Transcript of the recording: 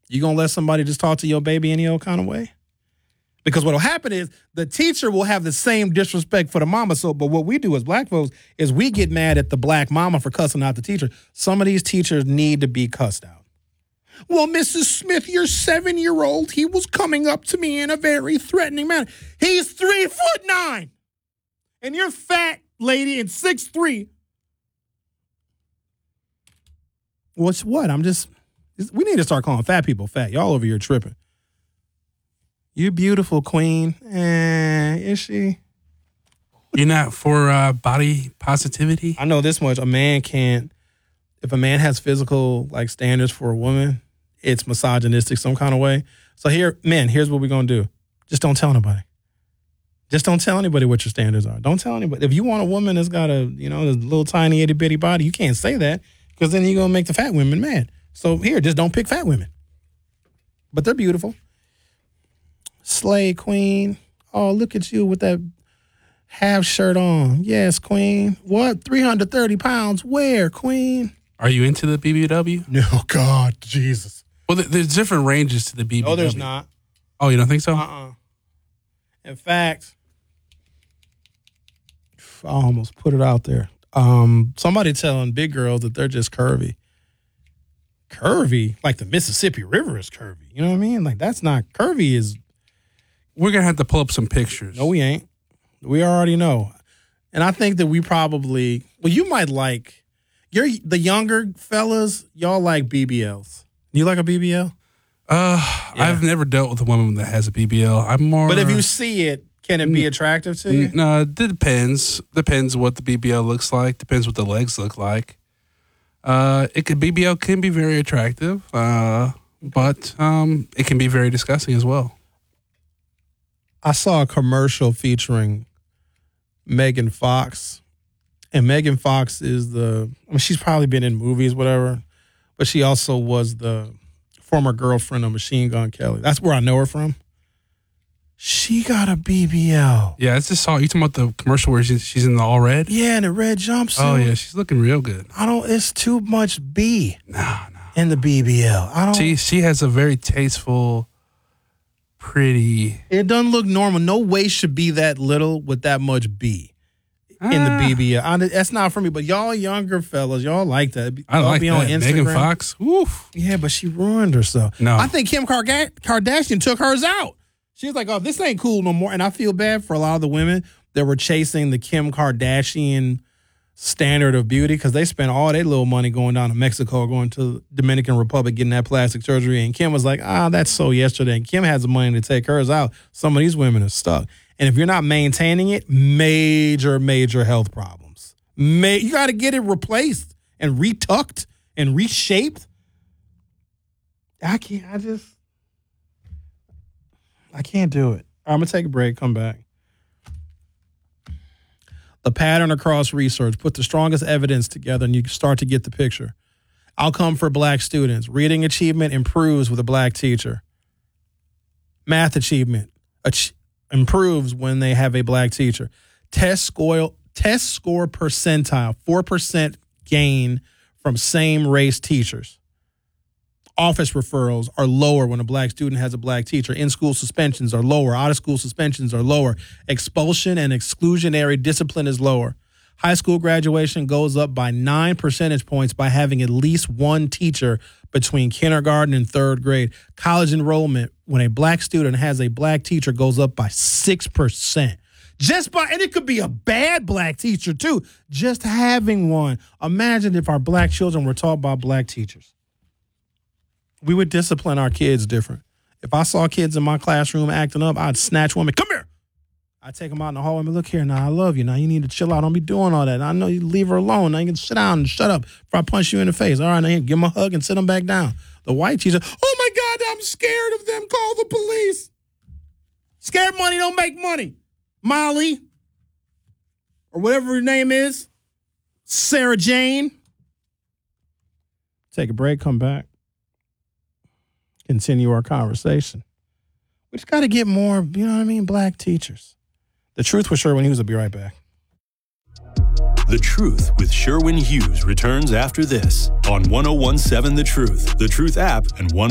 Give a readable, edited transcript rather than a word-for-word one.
You going to let somebody just talk to your baby any old kind of way? Because what will happen is the teacher will have the same disrespect for the mama. But what we do as black folks is we get mad at the black mama for cussing out the teacher. Some of these teachers need to be cussed out. Well, Mrs. Smith, your 7-year-old, he was coming up to me in a very threatening manner. He's 3'9", and you're fat, lady, and 6'3". What's what? We need to start calling fat people fat. Y'all over here tripping. You beautiful queen. Is she? You're not for body positivity? I know this much. A man can't. If a man has physical standards for a woman, it's misogynistic some kind of way. So here's what we're going to do. Just don't tell nobody. Just don't tell anybody what your standards are. Don't tell anybody. If you want a woman that's got a little tiny itty bitty body, you can't say that because then you're going to make the fat women mad. So just don't pick fat women. But they're beautiful. Slay queen. Oh, look at you with that half shirt on. Yes, queen. What? 330 pounds. Where, queen? Are you into the BBW? No, God, Jesus. Well, there's different ranges to the BBW. No, there's not. Oh, you don't think so? In fact, I almost put it out there. Somebody telling big girls that they're just curvy. Curvy? Like the Mississippi River is curvy. You know what I mean? Like that's not curvy is. We're going to have to pull up some pictures. No, we ain't. We already know. And I think that we probably, you might like, the younger fellas, y'all like BBLs. You like a BBL? Yeah. I've never dealt with a woman that has a BBL. I'm more. But if you see it, can it be attractive to you? No, it depends. Depends what the BBL looks like. Depends what the legs look like. BBL can be very attractive, but it can be very disgusting as well. I saw a commercial featuring Megan Fox, and Megan Fox is she's probably been in movies, whatever, but she also was the former girlfriend of Machine Gun Kelly. That's where I know her from. She got a BBL. Yeah, I just saw, you talking about the commercial where she's in the all red? Yeah, in the red jumpsuit. Oh, yeah, she's looking real good. It's too much B. No. In the BBL. She has a very tasteful, pretty. It doesn't look normal. No waist should be that little with that much B in the BBL. That's not for me, but y'all younger fellas, y'all like that. I like be that. On Instagram. Megan Fox, oof. Yeah, but she ruined herself. No. I think Kim Kardashian took hers out. She was like, oh, this ain't cool no more. And I feel bad for a lot of the women that were chasing the Kim Kardashian standard of beauty because they spent all their little money going down to Mexico, going to the Dominican Republic, getting that plastic surgery. And Kim was like, that's so yesterday. And Kim has the money to take hers out. Some of these women are stuck. And if you're not maintaining it, major, major health problems. You got to get it replaced and retucked and reshaped. I can't do it. I'm going to take a break, come back. The pattern across research, put the strongest evidence together and you start to get the picture. Outcome for black students. Reading achievement improves with a black teacher. Math achievement improves when they have a black teacher. Test score percentile, 4% gain from same race teachers. Office referrals are lower when a black student has a black teacher. In-school suspensions are lower. Out-of-school suspensions are lower. Expulsion and exclusionary discipline is lower. High school graduation goes up by 9 percentage points by having at least one teacher between kindergarten and third grade. College enrollment, when a black student has a black teacher, goes up by 6%. And it could be a bad black teacher, too. Just having one. Imagine if our black children were taught by black teachers. We would discipline our kids different. If I saw kids in my classroom acting up, I'd snatch one. Come here. I'd take them out in the hallway and be, look here, now I love you. Now you need to chill out. Don't be doing all that. I know you leave her alone. Now you can sit down and shut up before I punch you in the face. All right, now give them a hug and sit them back down. The white teacher, oh my God, I'm scared of them. Call the police. Scared money don't make money. Molly, or whatever her name is, Sarah Jane. Take a break, come back. Continue our conversation. We just got to get more, black teachers. The Truth with Sherwin Hughes will be right back. The Truth with Sherwin Hughes returns after this on 101.7 The Truth app, and